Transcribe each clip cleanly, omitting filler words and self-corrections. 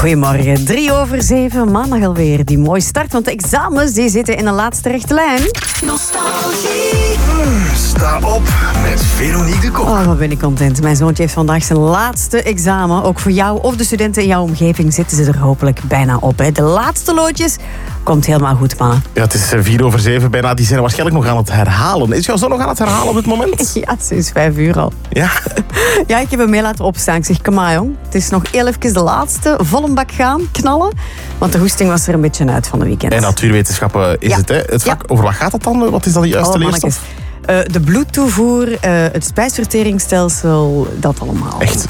Goedemorgen, 6:03, maandag alweer. Die mooie start, want de examens die zitten in de laatste rechte lijn. Nostalgie. Sta op met Veronique de Kok. Oh, wat ben ik content. Mijn zoontje heeft vandaag zijn laatste examen. Ook voor jou of de studenten in jouw omgeving zitten ze er hopelijk bijna op. Hè. De laatste loodjes komt helemaal goed, mannen. Ja, het is 6:04 bijna. Die zijn waarschijnlijk nog aan het herhalen. Is jouw zoon nog aan het herhalen op dit moment? Ja, sinds 5:00 al. Ja. Ja, ik heb hem mee laten opstaan. Ik zeg, kom maar jong. Het is nog heel even de laatste. Vol een bak gaan, knallen. Want de hoesting was er een beetje uit van de weekend. En natuurwetenschappen is het, hè? Het vak, over wat gaat het dan? Wat is dan de juiste leerstof? De bloedtoevoer, het spijsverteringsstelsel, dat allemaal. Echt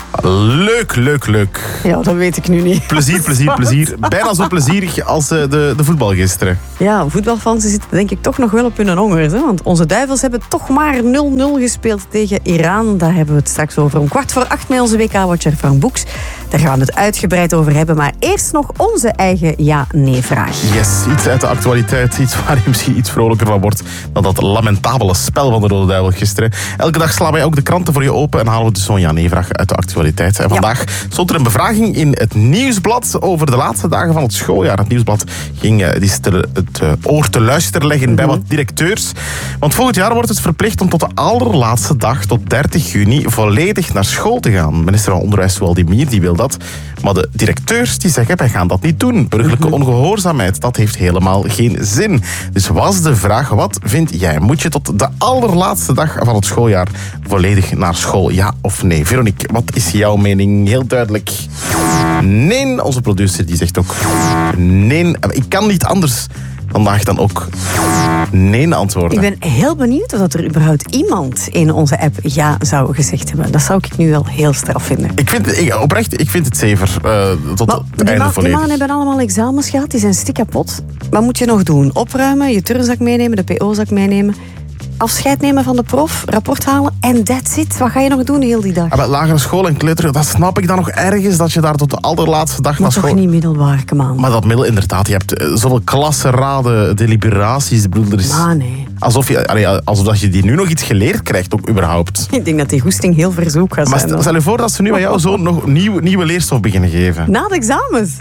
leuk. Ja, dat weet ik nu niet. Plezier. Bijna zo plezierig als de voetbal gisteren. Ja, voetbalfans zitten denk ik toch nog wel op hun hongers. Hè? Want onze duivels hebben toch maar 0-0 gespeeld tegen Iran. Daar hebben we het straks over om 7:15 met onze WK-watcher Frank Boeks. Daar gaan we het uitgebreid over hebben. Maar eerst nog onze eigen ja-nee-vraag. Yes, iets uit de actualiteit. Iets waar je misschien iets vrolijker van wordt dan dat lamentabele spel van de Rode Duivel gisteren. Elke dag slaan wij ook de kranten voor je open en halen we dus zo'n ja-nee-vraag uit de actualiteit. En vandaag stond er een bevraging in het Nieuwsblad over de laatste dagen van het schooljaar. Het Nieuwsblad ging het oor te luisteren leggen bij wat directeurs. Want volgend jaar wordt het verplicht om tot de allerlaatste dag, tot 30 juni, volledig naar school te gaan. Minister van Onderwijs Waldimir die wil dat. Maar de directeurs die zeggen, wij gaan dat niet doen. Burgerlijke ongehoorzaamheid, dat heeft helemaal geen zin. Dus was de vraag, wat vind jij? Moet je tot de allerlaatste dag van het schooljaar volledig naar school, ja of nee? Veronique, wat is jouw mening? Heel duidelijk. Nee, onze producer die zegt ook nee. Ik kan niet anders vandaag dan ook nee antwoorden. Ik ben heel benieuwd of er überhaupt iemand in onze app ja zou gezegd hebben. Dat zou ik nu wel heel straf vinden. Ik vind het zever tot het einde volledig. Die mannen hebben allemaal examens gehad, die zijn stik kapot. Wat moet je nog doen? Opruimen, je turnzak meenemen, de PO-zak meenemen. Afscheid nemen van de prof, rapport halen en that's it. Wat ga je nog doen heel die dag? Met lagere school en kleuter, dat snap ik dan nog ergens, dat je daar tot de allerlaatste dag naar school... Maar toch niet middelbaar, come on. Maar dat middel, inderdaad, je hebt zoveel klassenraden, deliberaties, er is... Maar nee. Alsof dat je die nu nog iets geleerd krijgt, ook überhaupt. Ik denk dat die goesting heel verzoek gaat zijn. Maar stel je voor dat ze nu aan jouw zoon nog nieuwe leerstof beginnen geven. Na de examens?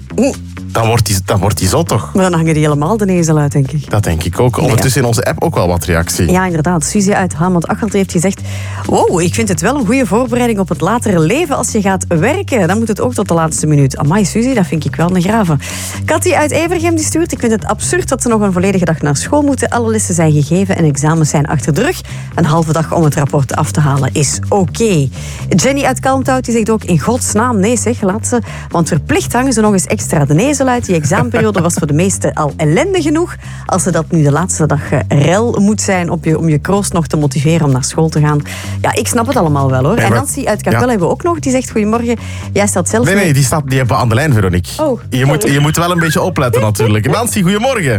Dan wordt die zo toch? Maar dan hangen die helemaal de nezel uit, denk ik. Dat denk ik ook. Ondertussen in onze app ook wel wat reactie. Ja, inderdaad. Suzie uit Hamond-Achelt heeft gezegd... Wow, ik vind het wel een goede voorbereiding op het latere leven als je gaat werken. Dan moet het ook tot de laatste minuut. Amai, Suzie, dat vind ik wel een grave. Cathy uit Evergem die stuurt... Ik vind het absurd dat ze nog een volledige dag naar school moeten. Alle lessen zijn gegeven en examens zijn achter de rug. Een halve dag om het rapport af te halen is oké. Jenny uit Kalmthout die zegt ook... In godsnaam, nee zeg, laat ze. Want verplicht hangen ze nog eens extra de nezel uit. Die examenperiode was voor de meesten al ellende genoeg. Als ze dat nu de laatste dag rel moet zijn om je kroost nog te motiveren om naar school te gaan. Ja, ik snap het allemaal wel hoor. En Nancy uit Kapel hebben we ook nog. Die zegt, goedemorgen, jij staat zelf... Nee, die hebben we aan de lijn, Veronique. Oh, je moet wel een beetje opletten natuurlijk. Nancy, goedemorgen.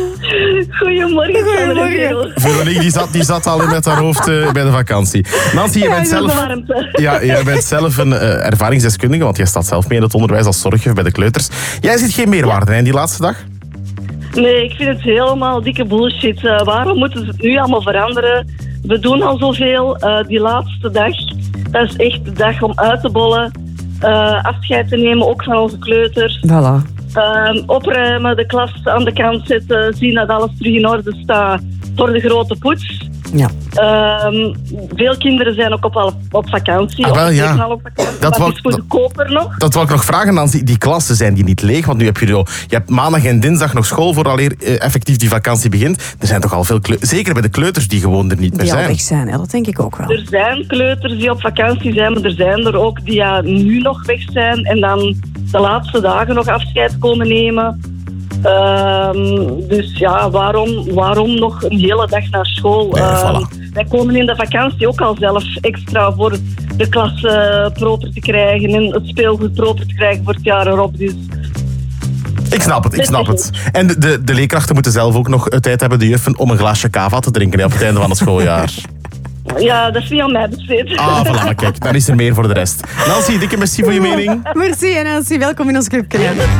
Goedemorgen. Veronique, die zat al met haar hoofd bij de vakantie. Nancy, jij bent zelf een ervaringsdeskundige, want jij staat zelf mee in het onderwijs als zorgjuf bij de kleuters. Jij ziet geen meerwaarde in die laatste dag? Nee, ik vind het helemaal dikke bullshit. Waarom moeten ze het nu allemaal veranderen? We doen al zoveel. Die laatste dag, dat is echt de dag om uit te bollen. Afscheid te nemen, ook van onze kleuters. Voilà. Opruimen, de klas aan de kant zetten, zien dat alles terug in orde staat voor de grote poets. Ja. Veel kinderen zijn ook op vakantie. Al op vakantie. Dat is voor de koper nog. Dat wil ik nog vragen, Nancy. Die klassen, zijn die niet leeg? Want nu heb je hebt maandag en dinsdag nog school vooraleer effectief die vakantie begint. Er zijn toch al veel zeker bij de kleuters die gewoon er niet meer zijn. Die al weg zijn, ja, dat denk ik ook wel. Er zijn kleuters die op vakantie zijn, maar er zijn er ook die nu nog weg zijn en dan de laatste dagen nog afscheid komen nemen. Dus ja, waarom nog een hele dag naar school? Wij komen in de vakantie ook al zelf extra voor de klas proper te krijgen en het speelgoed proper te krijgen voor het jaar erop. Dus ik snap het. En de leerkrachten moeten zelf ook nog tijd hebben, de juffen, om een glaasje cava te drinken op het einde van het schooljaar. Ja, dat is niet aan mij besteed. Voilà, kijk, dan is er meer voor de rest. Nancy, dikke merci voor je mening. Merci en Nancy, welkom in ons clubje.